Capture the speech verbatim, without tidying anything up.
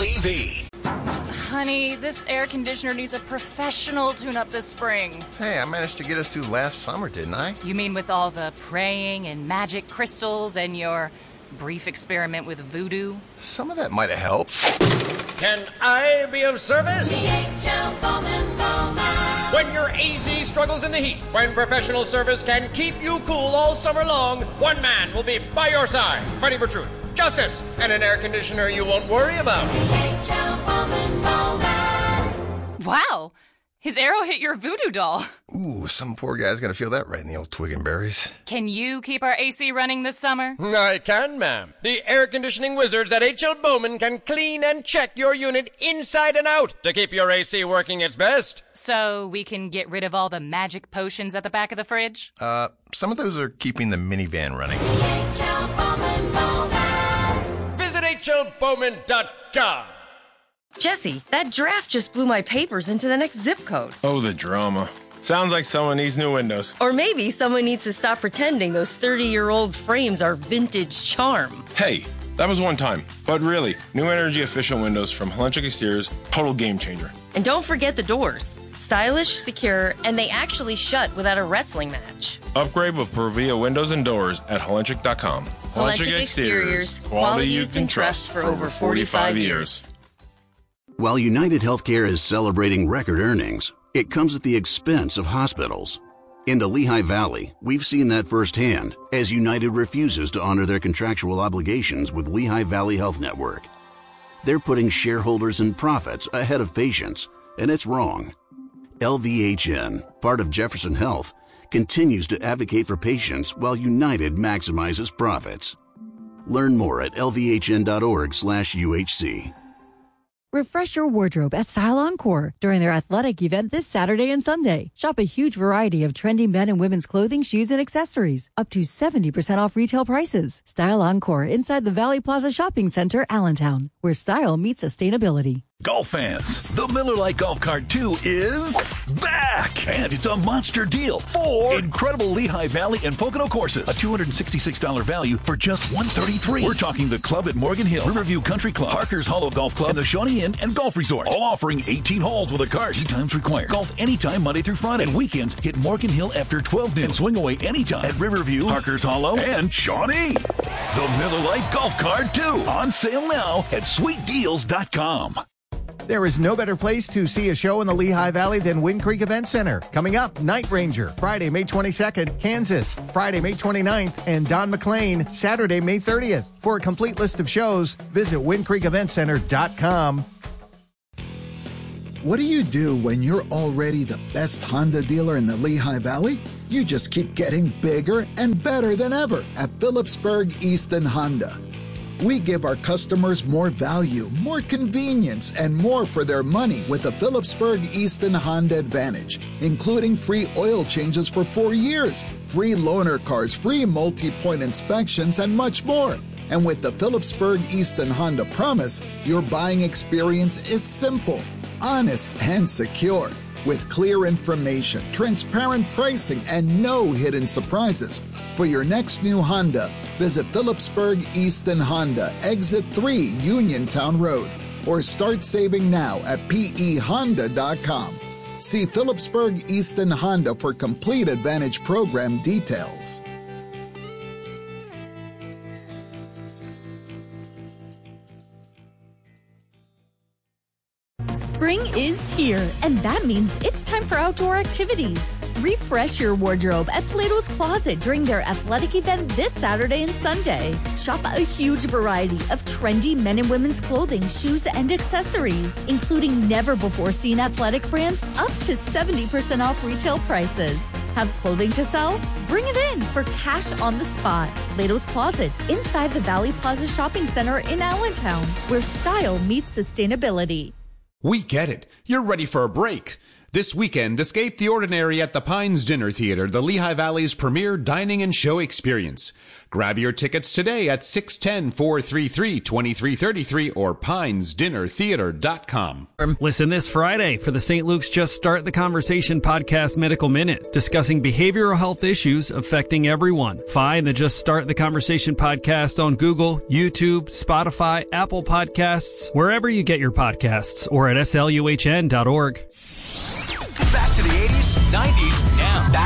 E V. Honey, this air conditioner needs a professional tune-up this spring. Hey, I managed to get us through last summer, didn't I? You mean with all the praying and magic crystals and your brief experiment with voodoo? Some of that might have helped. Can I be of service? D H L Bowman Bowman. When your A Z struggles in the heat, when professional service can keep you cool all summer long, one man will be by your side, fighting for truth, justice, and an air conditioner you won't worry about. D H L Bowman Bowman. Wow! His arrow hit your voodoo doll. Ooh, some poor guy's gonna feel that right in the old twig and berries. Can you keep our A C running this summer? I can, ma'am. The air conditioning wizards at H L Bowman can clean and check your unit inside and out to keep your A C working its best. So we can get rid of all the magic potions at the back of the fridge? Uh, some of those are keeping the minivan running. D H L Bowman Bowman. Visit H L Bowman dot com. Jesse, that draft just blew my papers into the next zip code. Oh, the drama. Sounds like someone needs new windows. Or maybe someone needs to stop pretending those thirty-year-old frames are vintage charm. Hey, that was one time. But really, new energy efficient windows from Helentric Exteriors, total game changer. And don't forget the doors. Stylish, secure, and they actually shut without a wrestling match. Upgrade with Provia windows and doors at Helentric dot com. Helentric Exteriors, quality you can trust for over forty-five years. While United Healthcare is celebrating record earnings, it comes at the expense of hospitals. In the Lehigh Valley, we've seen that firsthand as United refuses to honor their contractual obligations with Lehigh Valley Health Network. They're putting shareholders and profits ahead of patients, and it's wrong. L V H N, part of Jefferson Health, continues to advocate for patients while United maximizes profits. Learn more at L V H N dot org slash U H C. Refresh your wardrobe at Style Encore during their athletic event this Saturday and Sunday. Shop a huge variety of trendy men and women's clothing, shoes, and accessories. Up to seventy percent off retail prices. Style Encore inside the Valley Plaza Shopping Center, Allentown, where style meets sustainability. Golf fans, the Miller Lite Golf Cart two is back! And it's a monster deal. Four incredible Lehigh Valley and Pocono courses. A two hundred sixty-six dollars value for just one hundred thirty-three dollars. We're talking the Club at Morgan Hill, Riverview Country Club, Parker's Hollow Golf Club, and the Shawnee Inn and Golf Resort. All offering eighteen holes with a cart. Tee times required. Golf anytime Monday through Friday. And weekends hit Morgan Hill after twelve noon. And swing away anytime at Riverview, Parker's Hollow, and Shawnee. The Miller Lite Golf Cart two. On sale now at sweet deals dot com. There is no better place to see a show in the Lehigh Valley than Wind Creek Event Center. Coming up, Night Ranger, Friday, May twenty-second, Kansas, Friday, May twenty-ninth, and Don McLean, Saturday, May thirtieth. For a complete list of shows, visit wind creek event center dot com. What do you do when you're already the best Honda dealer in the Lehigh Valley? You just keep getting bigger and better than ever at Phillipsburg Easton Honda. We give our customers more value, more convenience, and more for their money with the Phillipsburg Easton Honda Advantage, including free oil changes for four years, free loaner cars, free multi-point inspections, and much more. And with the Phillipsburg Easton Honda Promise, your buying experience is simple, honest, and secure. With clear information, transparent pricing, and no hidden surprises. For your next new Honda, visit Phillipsburg Easton Honda, Exit three, Uniontown Road, or start saving now at P E Honda dot com. See Phillipsburg Easton Honda for complete Advantage program details. Spring is here, and that means it's time for outdoor activities. Refresh your wardrobe at Plato's Closet during their athletic event this Saturday and Sunday. Shop a huge variety of trendy men and women's clothing, shoes, and accessories, including never-before-seen athletic brands up to seventy percent off retail prices. Have clothing to sell? Bring it in for cash on the spot. Plato's Closet inside the Valley Plaza Shopping Center in Allentown, where style meets sustainability. We get it. You're ready for a break. This weekend, escape the ordinary at the Pines Dinner Theater, the Lehigh Valley's premier dining and show experience. Grab your tickets today at six one zero, four three three, two three three three or pines dinner theater dot com. Listen this Friday for the Saint Luke's Just Start the Conversation podcast Medical Minute, discussing behavioral health issues affecting everyone. Find the Just Start the Conversation podcast on Google, YouTube, Spotify, Apple Podcasts, wherever you get your podcasts, or at S L U H N dot org. Back to the eighties, nineties, now. Back